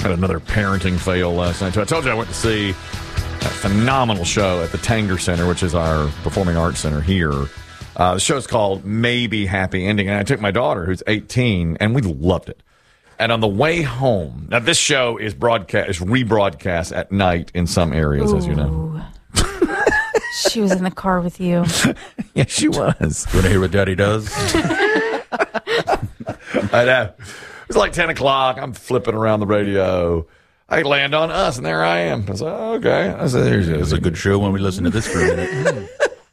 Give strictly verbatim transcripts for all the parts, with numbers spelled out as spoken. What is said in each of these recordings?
Had another parenting fail last night. So I told you I went to see a phenomenal show at the Tanger Center, which is our performing arts center here. Uh, the show's called Maybe Happy Ending, and I took my daughter, who's eighteen, and we loved it. And on the way home, now this show is broadcast, is rebroadcast at night in some areas, Ooh. as you know. She was in the car with you. Yeah, she was. You want to hear what Daddy does? I know. It was like ten o'clock. I'm flipping around the radio. I land on Us, and there I am. I said, oh, okay. I said, here's It was a good show when we listened to this for a minute.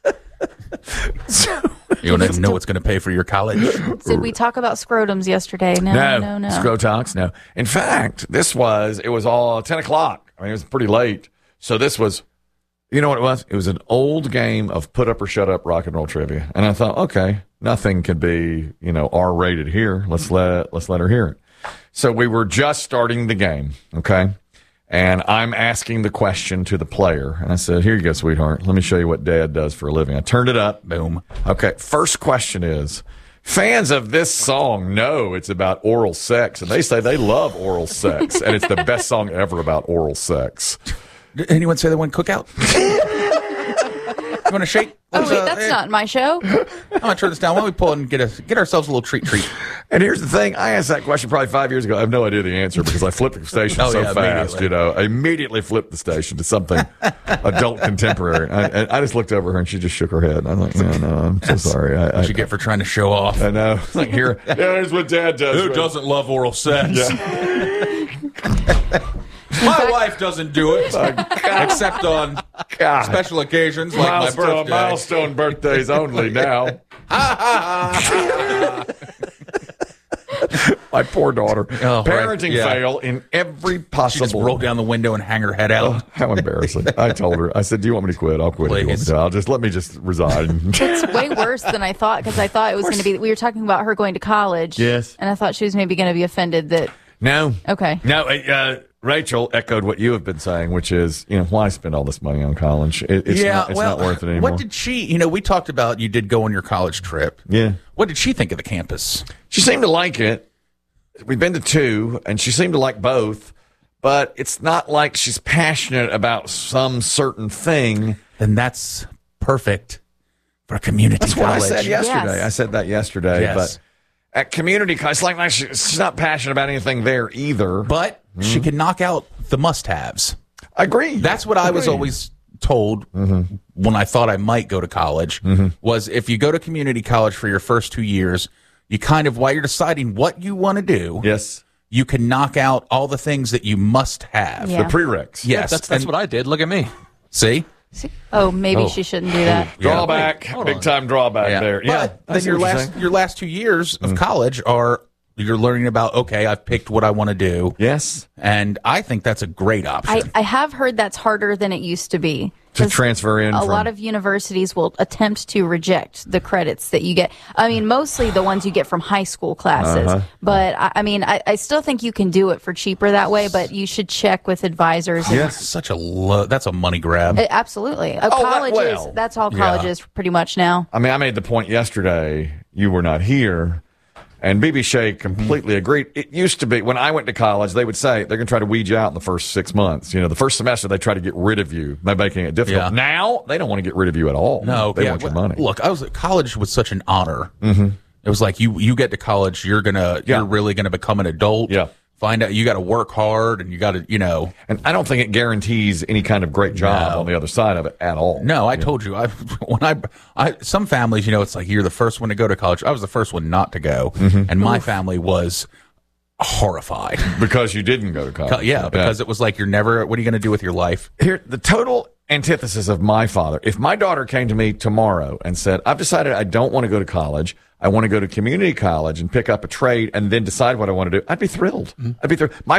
so, You don't even know what's going to pay for your college. Did we talk about scrotums yesterday? No, No, no, no. Scrotox, no. In fact, this was, it was all ten o'clock. I mean, it was pretty late. So this was, you know what it was? It was an old game of put up or shut up rock and roll trivia. And I thought, okay, nothing could be, you know, R-rated here. Let's let, let's let her hear it. So we were just starting the game, okay? And I'm asking the question to the player. And I said, here you go, sweetheart. Let me show you what Dad does for a living. I turned it up. Boom. Okay, first question is, fans of this song know it's about oral sex, and they say they love oral sex, and it's the best song ever about oral sex. Did anyone say they want cookout? You want to shake? Oh, Let's, wait, uh, that's hey, not my show. I'm going to turn this down. Why don't we pull it and get, a, get ourselves a little treat treat? And here's the thing. I asked that question probably five years ago. I have no idea the answer because I flipped the station Oh, so yeah, fast, immediately. you know. I immediately flipped the station to something adult contemporary. I, and I just looked over her, and she just shook her head. I'm like, no, no, I'm so sorry. I, I, What you get for trying to show off? I know. It's like, here, yeah, here's what Dad does. Who doesn't love oral sex? Yeah. My wife doesn't do it, except on God. special occasions like milestone, my birthday. milestone birthdays only now. My poor daughter. Oh, right. Parenting Yeah. fail in every possible. She just roll down the window and hang her head out. Oh, how embarrassing. I told her, I said, do you want me to quit? I'll quit. If you want me Please. to. I'll just let me just resign. It's way worse than I thought because I thought it was going to be. We were talking about her going to college. Yes. And I thought she was maybe going to be offended that. No. Okay. No, uh, Rachel echoed what you have been saying, which is, you know, why spend all this money on college? It, it's yeah, not, it's well, not worth it anymore. what did she, you know, we talked about you did go on your college trip. Yeah. What did she think of the campus? She seemed to like it. We've been to two, and she seemed to like both, but it's not like she's passionate about some certain thing. Then that's perfect for a community That's college. what I said yesterday. Yes. I said that yesterday, Yes. but at community college, it's like, like she, she's not passionate about anything there either. But she can knock out the must-haves. I agree. That's what I was Agreed. always told mm-hmm. when I thought I might go to college, mm-hmm. was if you go to community college for your first two years, you kind of, while you're deciding what you want to do, Yes. you can knock out all the things that you must have. Yeah. The prereqs. Yes. That's that's And- what I did. Look at me. See? Oh, maybe she shouldn't do that. Drawback. Hold Big on. time drawback Yeah. there. Yeah. But then your last your last two years of college are you're learning about, okay, I've picked what I want to do. Yes. And I think that's a great option. I, I have heard that's harder than it used to be. To 'Cause transfer in A from- lot of universities will attempt to reject the credits that you get. I mean, mostly the ones you get from high school classes. Uh-huh. But, I, I mean, I, I still think you can do it for cheaper that way, but you should check with advisors. and- Yes. Such a lo- that's a money grab. Uh, Absolutely. A Oh, college well. is, that's all Yeah. college is pretty much now. I mean, I made the point yesterday. You were not here. And B B Shea completely agreed. It used to be, when I went to college, they would say they're going to try to weed you out in the first six months. You know, the first semester, they try to get rid of you by making it difficult. Yeah. Now, they don't want to get rid of you at all. No, They yeah, want your well, money. Look, I was college was such an honor. Mm-hmm. It was like you you get to college, you're gonna Yeah. you're really gonna become an adult. Yeah. Find out you got to work hard and you got to you know. And I don't think it guarantees any kind of great job No. on the other side of it at all. No, I told you. I when I, I some families, you know, it's like you're the first one to go to college. I was the first one not to go, and my family was horrified. Because you didn't go to college. Yeah, because it was like you're never. What are you going to do with your life? Here, the total antithesis of my father. If my daughter came to me tomorrow and said, I've decided I don't want to go to college, I want to go to community college and pick up a trade and then decide what I want to do, I'd be thrilled. I'd be thrilled. My